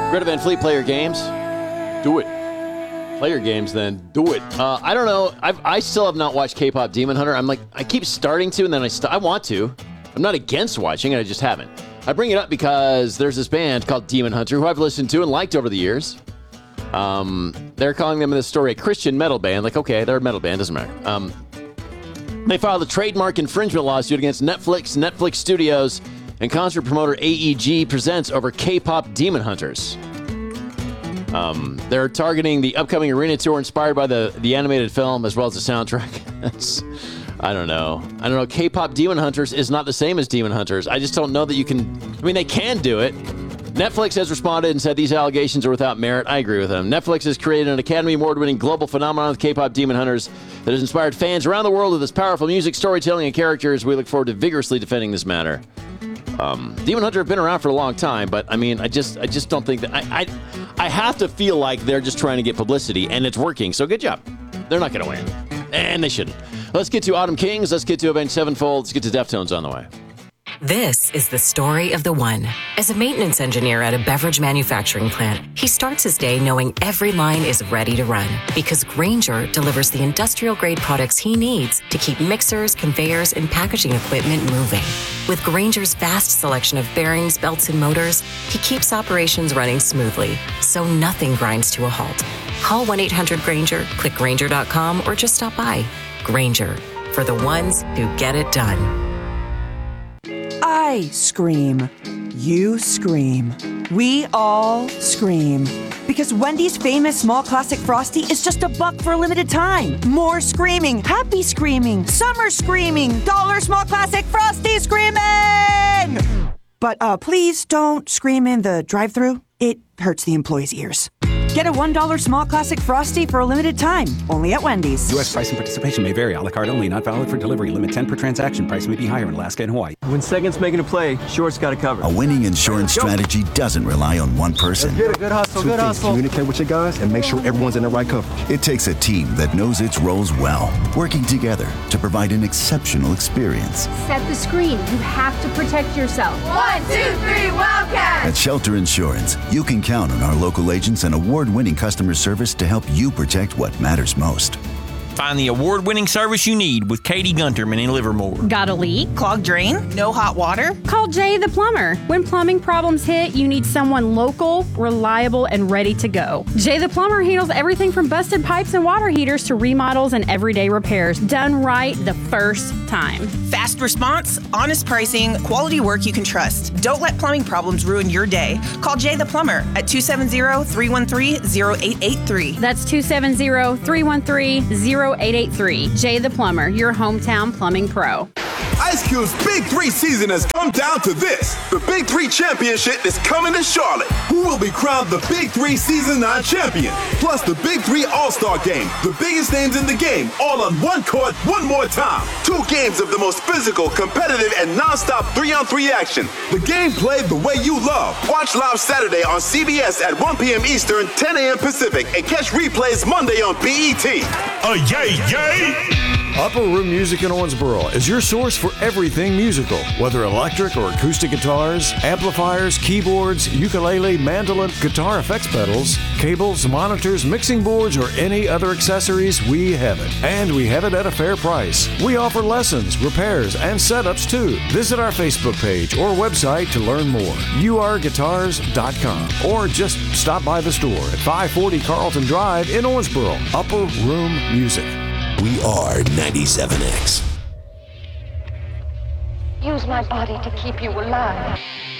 Greta Van Fleet, play your games. Do it. Play your games, then do it. I don't know. I still have not watched K-pop Demon Hunter. I keep starting to, and then I want to. I'm not against watching it. I just haven't. I bring it up because there's this band called Demon Hunter who I've listened to and liked over the years. They're calling them in this story a Christian metal band. Like, okay, they're a metal band. Doesn't matter. They filed a trademark infringement lawsuit against Netflix Studios, and concert promoter AEG Presents over K-pop Demon Hunters. They're targeting the upcoming arena tour inspired by the animated film as well as the soundtrack. I don't know. K-pop Demon Hunters is not the same as Demon Hunters. I just don't know that you can. They can do it. Netflix has responded and said these allegations are without merit. I agree with them. Netflix has created an Academy Award-winning global phenomenon with K-pop Demon Hunters that has inspired fans around the world with its powerful music, storytelling, and characters. We look forward to vigorously defending this matter. Demon Hunter have been around for a long time, but I just don't think that I have to feel like they're just trying to get publicity, and it's working. So good job. They're not going to win, and they shouldn't. Let's get to Autumn Kings. Let's get to Avenged Sevenfold. Let's get to Deftones on the way. This is the story of the one. As a maintenance engineer at a beverage manufacturing plant, he starts his day knowing every line is ready to run because Grainger delivers the industrial-grade products he needs to keep mixers, conveyors, and packaging equipment moving. With Grainger's vast selection of bearings, belts, and motors, he keeps operations running smoothly, so nothing grinds to a halt. Call 1-800-GRAINGER, click Grainger.com, or just stop by. Grainger, for the ones who get it done. I scream. You scream. We all scream. Because Wendy's famous small classic Frosty is just $1 for a limited time. More screaming, happy screaming, summer screaming, dollar small classic Frosty screaming! But please don't scream in the drive-thru. It hurts the employees' ears. Get a $1 small classic Frosty for a limited time, only at Wendy's. U.S. price and participation may vary. A la carte only, not valid for delivery. Limit 10 per transaction. Price may be higher in Alaska and Hawaii. When second's making a play, short's got it covered. A winning insurance strategy doesn't rely on one person. Let's get it. Good hustle, good hustle. Communicate with your guys and make sure everyone's in the right coverage. It takes a team that knows its roles well, working together to provide an exceptional experience. Set the screen. You have to protect yourself. 1, 2, 3, Wildcats! At Shelter Insurance, you can count on our local agents and award-winning customer service to help you protect what matters most. Find the award-winning service you need with Katie Gunterman in Livermore. Got a leak? Clogged drain? No hot water? Call Jay the Plumber. When plumbing problems hit, you need someone local, reliable, and ready to go. Jay the Plumber handles everything from busted pipes and water heaters to remodels and everyday repairs. Done right the first time. Fast response, honest pricing, quality work you can trust. Don't let plumbing problems ruin your day. Call Jay the Plumber at 270-313-0883. That's 270-313-0883. Jay the Plumber, your hometown plumbing pro. Ice Cube's Big 3 season has come down to this. The Big 3 Championship is coming to Charlotte. Who will be crowned the Big 3 Season 9 champion? Plus the Big 3 All-Star Game. The biggest names in the game, all on one court, one more time. 2 games of the most physical, competitive, and non-stop 3-on-3 action. The game played the way you love. Watch live Saturday on CBS at 1 p.m. Eastern, 10 a.m. Pacific, and catch replays Monday on BET. Yay, yay! Upper Room Music in Owensboro is your source for everything musical, whether electric or acoustic guitars, amplifiers, keyboards, ukulele, mandolin, guitar effects pedals, cables, monitors, mixing boards, or any other accessories, we have it. And we have it at a fair price. We offer lessons, repairs, and setups too. Visit our Facebook page or website to learn more, urguitars.com, or just stop by the store at 540 Carlton Drive in Owensboro. Upper Room Music. We are 97X. Use my body to keep you alive.